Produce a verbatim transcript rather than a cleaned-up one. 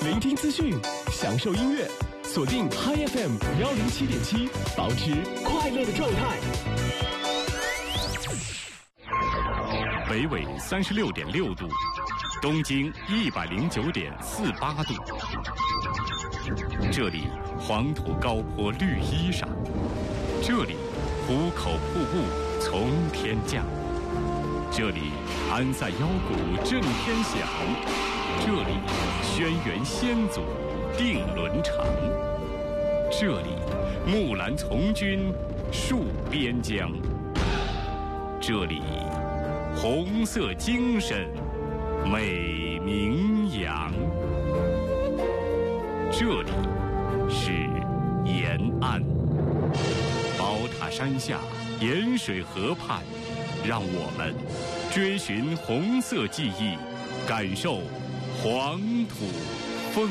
聆听资讯，享受音乐，锁定 Hi F M 幺零七点七，保持快乐的状态。 北纬三十六点六度，东经一百零九点四八度。这里黄土高坡绿衣裳，这里壶口瀑布从天降，这里安塞腰鼓震天响，这里轩辕先祖定伦常，这里木兰从军戍边疆，这里红色精神美名扬，这里是延安。宝塔山下，盐水河畔，让我们追寻红色记忆，感受黄土